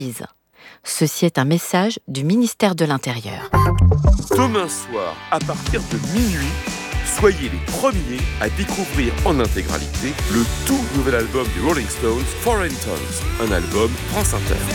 Ceci est un message du ministère de l'Intérieur. Demain soir, à partir de minuit, soyez les premiers à découvrir en intégralité le tout nouvel album des Rolling Stones, Foreign Tongues, un album France Inter.